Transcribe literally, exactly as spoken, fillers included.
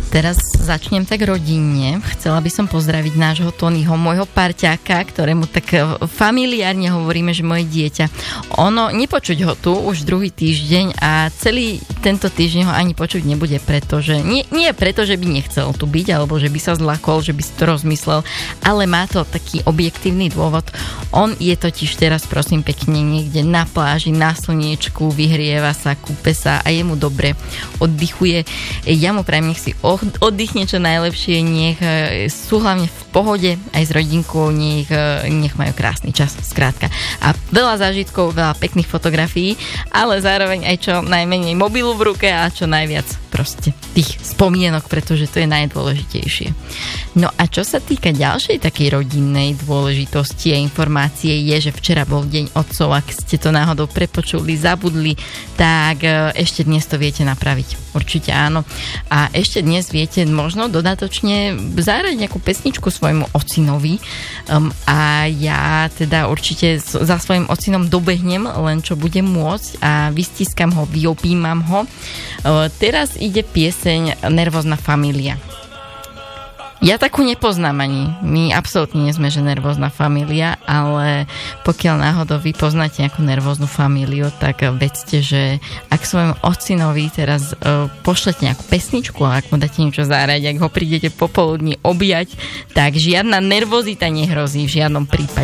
Teraz začnem tak rodinne. Chcela by som pozdraviť nášho Tonyho, môjho parťáka, ktorému tak familiárne hovoríme, že moje dieťa. Ono, nepočuť ho tu už druhý týždeň a celý tento týždeň ho ani počuť nebude, pretože nie, nie preto, že by nechcel tu byť, alebo že by sa zlakol, že by si to rozmyslel, ale má to taký objektívny dôvod. On je totiž teraz, prosím pekne, niekde na pláži, na slniečku, vyhrieva sa, kúpe sa a je mu dobre, oddychuje. Ja mu prajem, nech si oddychne čo najlepšie, nech sú hlavne v pohode aj s rodinkou, nech, nech majú krásny čas, skrátka. A veľa zážitkov, veľa pekných fotografií, ale zároveň aj čo najmenej mobilu v ruke a čo najviac proste tých spomienok, pretože to je najdôležitejšie. No a čo sa týka ďalšej takej rodinnej dôležitosti a informácie je, že včera bol deň otcov, ak ste to náhodou prepočuli, zabudli, tak ešte dnes to viete napraviť. Určite áno. A ešte dnes viete možno dodatočne zahrať nejakú pesničku svojmu ocinovi um, a ja teda určite za svojim ocinom dobehnem len čo budem môcť a vystiskam ho, vyopímam ho. Uh, teraz ide pieseň Nervózna familia. Ja takú nepoznám ani. My absolútne nie sme, že nervózna familia, ale pokiaľ náhodou vy poznáte nejakú nervóznu familiu, tak vedzte, že ak svojmu ocinovi teraz uh, pošlete nejakú pesničku a ak mu dáte niečo zahrať, ak ho prídete popoludní objať, tak žiadna nervozita nehrozí v žiadnom prípade.